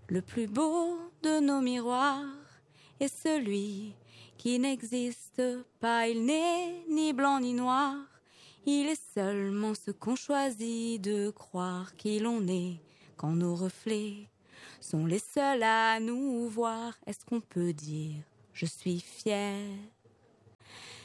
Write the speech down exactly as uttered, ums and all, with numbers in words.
Le plus beau de nos miroirs est celui qui n'existe pas. Il n'est ni blanc ni noir. Il est seulement ce qu'on choisit de croire qui l'on est quand nos reflets sont les seuls à nous voir. Est-ce qu'on peut dire je suis fier?